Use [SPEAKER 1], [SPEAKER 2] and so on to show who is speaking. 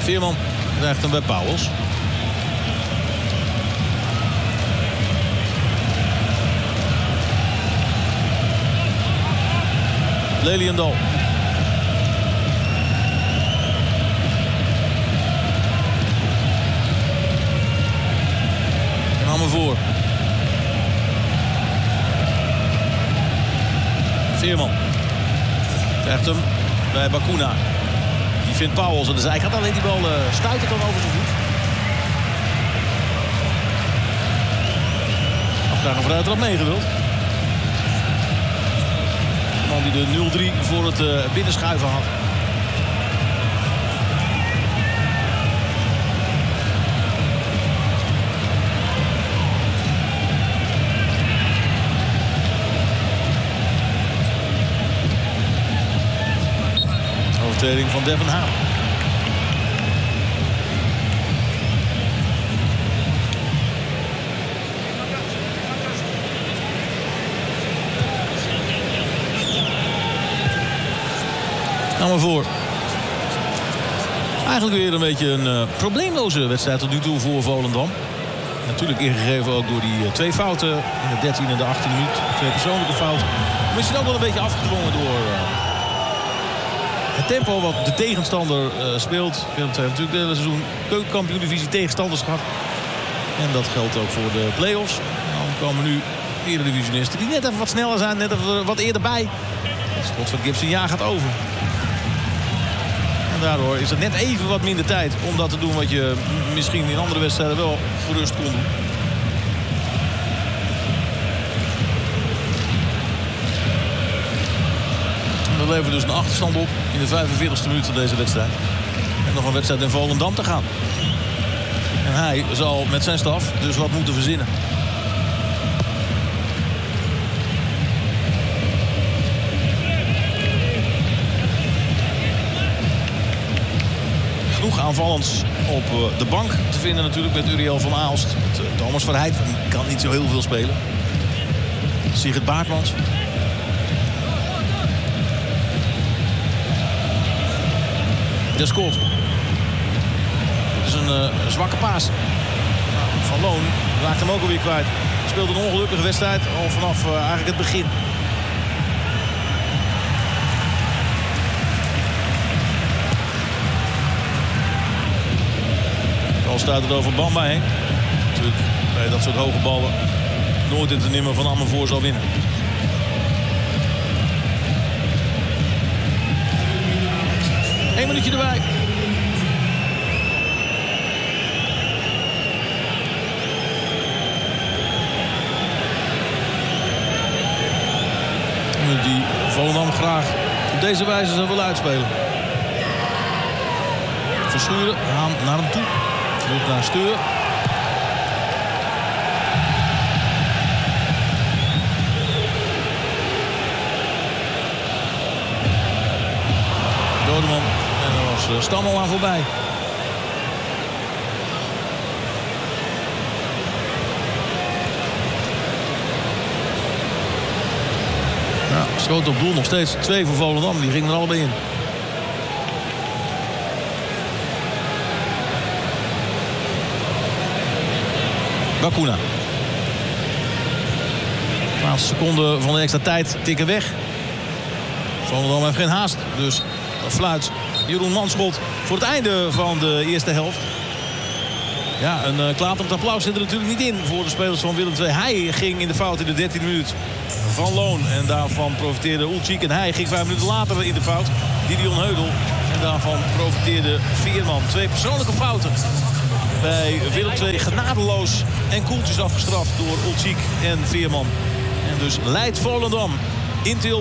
[SPEAKER 1] Veerman krijgt hem bij Pauwels. Leliendal. En Hamme voor. Veerman. Krijgt hem bij Bacuna. Die vindt Pauwels aan de zijkant. Alleen die bal stuitert dan over zijn voet. Had graag een vrije trap meegewild. De man die de 0-3 voor het binnenschuiven had. Overtreding van Devin Haan. Nou maar voor. Eigenlijk weer een beetje een probleemloze wedstrijd tot nu toe voor Volendam. Natuurlijk ingegeven ook door die twee fouten in de 13e en de 18e minuut. Twee persoonlijke fouten. Misschien ook wel een beetje afgedwongen door het tempo wat de tegenstander speelt. Willem II heeft natuurlijk het hele seizoen keukenkampioen-divisie tegenstanders gehad. En dat geldt ook voor de play-offs. En dan komen nu eredivisionisten die net even wat sneller zijn, net even wat eerder bij. Het schot van Gibson ja gaat over. En daardoor is het net even wat minder tijd om dat te doen wat je misschien in andere wedstrijden wel gerust kon doen. We leveren dus een achterstand op in de 45e minuut van deze wedstrijd. En nog een wedstrijd in Volendam te gaan. En hij zal met zijn staf dus wat moeten verzinnen. Genoeg aanvallends op de bank te vinden natuurlijk met Uriel van Aalst. Met Thomas Verheid, die kan niet zo heel veel spelen. Sigrid Baartmans. Descott. Het is een zwakke paas. Van Loon raakt hem ook alweer kwijt. Speelt een ongelukkige wedstrijd al vanaf eigenlijk het begin. Al staat het over Bamba heen. Natuurlijk bij dat soort hoge ballen nooit in te nemen van Amervoort zal winnen. Eén minuutje erbij. Die Volendam graag op deze wijze zou willen uitspelen. Verschuren, Haan naar hem toe. Vloed naar Steur. Dodeman. En er was Stammel aan voorbij. Ja, schoot op doel nog steeds 2 voor Volendam. Die gingen er allebei in. Bacuna. De laatste seconde van de extra tijd tikken weg. Volendam heeft geen haast. Dus fluit Jeroen Manschot voor het einde van de eerste helft. Ja, een klaterend applaus zit er natuurlijk niet in voor de spelers van Willem II. Hij ging in de fout in de 13e minuut van Loon. En daarvan profiteerde Ulcik. En hij ging 5 minuten later in de fout. Didion Heudel. En daarvan profiteerde Veerman. 2 persoonlijke fouten bij Willem II. Genadeloos en koeltjes afgestraft door Ulcik en Veerman. En dus leidt Volendam in Tilburg.